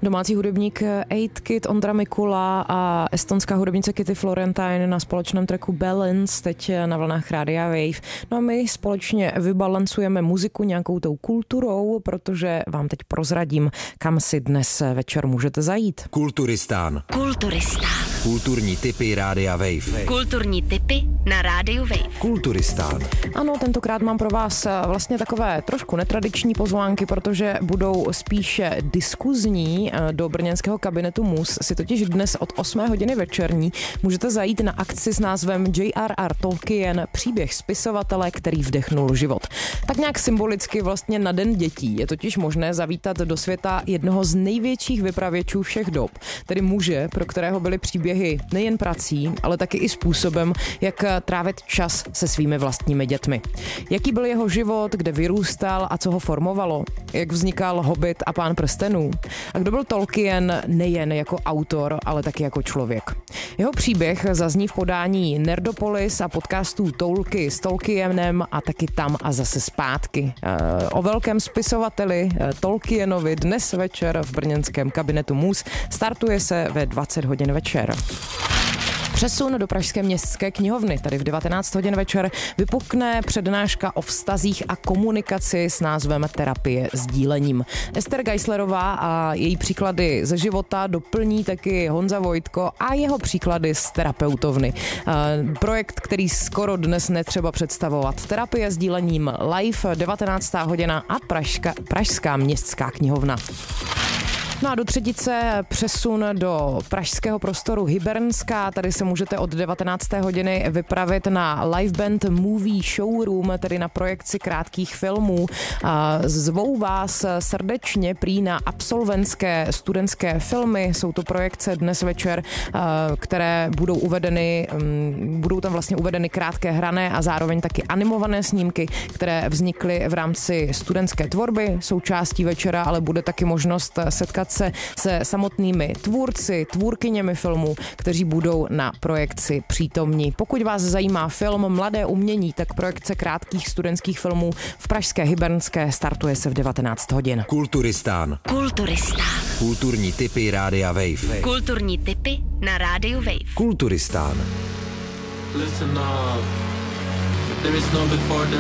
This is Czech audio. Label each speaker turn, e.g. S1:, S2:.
S1: Domácí hudebník 8Kid Ondra Mikula a estonská hudebnice Kitty Florentine na společném tracku Balance, teď na vlnách Rádia Wave. No a my společně vybalancujeme muziku nějakou tou kulturou, protože vám teď prozradím, kam si dnes večer můžete zajít.
S2: Kulturistán. Kulturní tipy Rádia Wave.
S3: Kulturní tipy na Rádiu Wave.
S2: Kulturistán.
S1: Ano, tentokrát mám pro vás vlastně takové trošku netradiční pozvánky, protože budou spíše diskuzní. Do brněnského kabinetu MUS si totiž dnes od 8 hodiny večerní můžete zajít na akci s názvem J.R.R. Tolkien, příběh spisovatele, který vdechnul život. Tak nějak symbolicky vlastně na Den dětí je totiž možné zavítat do světa jednoho z největších vypravěčů všech dob, tedy muže, pro kterého byly příběhy nejen prací, ale taky i způsobem, jak trávit čas se svými vlastními dětmi. Jaký byl jeho život, kde vyrůstal a co ho formovalo? Jak vznikal Hobbit a Pán prstenů? A kdo byl Tolkien nejen jako autor, ale taky jako člověk? Jeho příběh zazní v podání Nerdopolis a podcastů Toulky s Tolkienem a taky Tam a zase zpátky. O velkém spisovateli Tolkienovi dnes večer v brněnském kabinetu MUS startuje se ve 20 hodin večer. Přesun do Pražské městské knihovny. Tady v 19 hodin večer vypukne přednáška o vztazích a komunikaci s názvem Terapie sdílením. Ester Geislerová a její příklady ze života doplní taky Honza Vojtko a jeho příklady z terapeutovny. Projekt, který skoro dnes netřeba představovat. Terapie sdílením live 19. hodina a Pražská městská knihovna. No a do třetice přesun do pražského prostoru Hybernská. Tady se můžete od 19. hodiny vypravit na live band Movie Showroom, tedy na projekci krátkých filmů. Zvou vás srdečně prý na absolventské studentské filmy. Jsou to projekce dnes večer, které budou tam vlastně uvedeny krátké hrané a zároveň taky animované snímky, které vznikly v rámci studentské tvorby. Součástí večera ale bude taky možnost setkat se samotnými tvůrci, tvůrkyněmi filmů, kteří budou na projekci přítomní. Pokud vás zajímá film Mladé umění, tak projekce krátkých studentských filmů v pražské Hybernské startuje se v 19 hodin.
S2: Kulturistán. Kulturní tipy Rádia Wave.
S3: Kulturní tipy na Rádiu Wave.
S2: Kulturistán.
S4: Listen up. There is no before, there